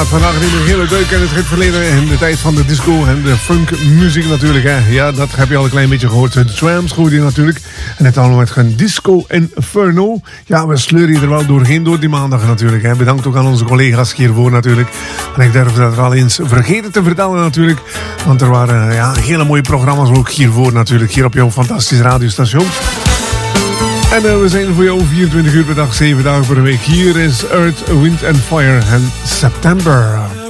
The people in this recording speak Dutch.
inderdaad. Vandaag in een hele deuk en het verleden in de tijd van de disco en de funkmuziek natuurlijk. Hè. Ja, dat heb je al een klein beetje gehoord. De Trams goed in natuurlijk. En het allemaal met gaan Disco Inferno. Ja, we sleuren hier er wel doorheen door die maandag natuurlijk. Hè. Bedankt ook aan onze collega's hiervoor natuurlijk. En ik durf dat al eens vergeten te vertellen natuurlijk. Want er waren hele mooie programma's ook hiervoor natuurlijk. Hier op jouw fantastische radiostation. En we zijn voor jou 24 uur per dag, 7 dagen per week. Hier is Earth, Wind and Fire en September.